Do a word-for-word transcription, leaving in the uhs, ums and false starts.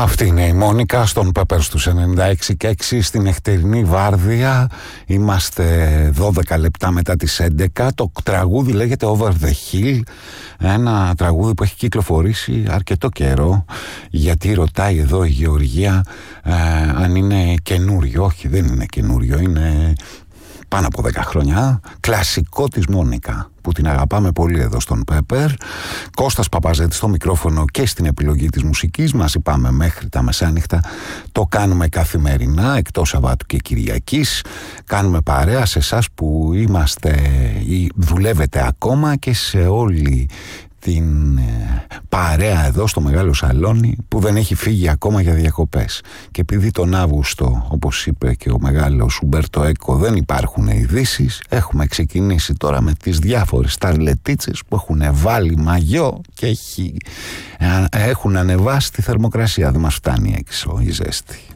Αυτή είναι η Μόνικα στον Πέπερ στους ενενήντα έξι και έξι στην νυχτερινή βάρδια. Είμαστε δώδεκα λεπτά μετά τις έντεκα. Το τραγούδι λέγεται Over the Hill. Ένα τραγούδι που έχει κυκλοφορήσει αρκετό καιρό. Γιατί ρωτάει εδώ η Γεωργία ε, αν είναι καινούριο. Όχι, δεν είναι καινούριο, είναι πάνω από δέκα χρόνια. Κλασικό της Μόνικα, που την αγαπάμε πολύ εδώ στον Πέπερ. Κώστας Παπαζέτης στο μικρόφωνο και στην επιλογή της μουσικής. Μαζί πάμε μέχρι τα μεσάνυχτα. Το κάνουμε καθημερινά, εκτός Σαββάτου και Κυριακής. Κάνουμε παρέα σε εσάς που είμαστε ή δουλεύετε ακόμα, και σε όλη την παρέα εδώ στο μεγάλο σαλόνι που δεν έχει φύγει ακόμα για διακοπές. Και επειδή τον Αύγουστο, όπως είπε και ο μεγάλος Ουμπέρτο Έκο, δεν υπάρχουν ειδήσεις, έχουμε ξεκινήσει τώρα με τις διάφορες σταρλετίτσες που έχουν βάλει μαγιό και έχει, έχουν ανεβάσει τη θερμοκρασία. Δεν μας φτάνει έξω η ζέστη.